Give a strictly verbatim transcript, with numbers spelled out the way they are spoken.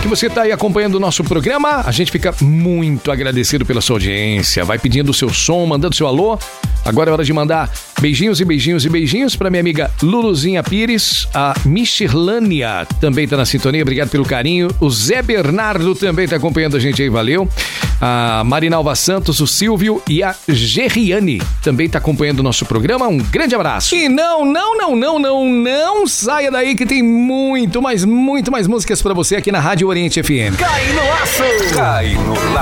que você está aí acompanhando o nosso programa. A gente fica muito agradecido pela sua audiência. Vai pedindo o seu som, mandando seu alô. Agora é hora de mandar beijinhos e beijinhos e beijinhos para minha amiga Luluzinha Pires. A Michirlânia também está na sintonia. Obrigado pelo carinho. O Zé Bernardo também está acompanhando a gente aí. Valeu. A Marinalva Santos, o Silvio e a Gerriane também está acompanhando o nosso programa. Um grande abraço. E não, não, não, não, não, não saia daí que tem muito mais, muito mais músicas para você aqui na Rádio Oriente F M. Cai no laço! Cai no laço!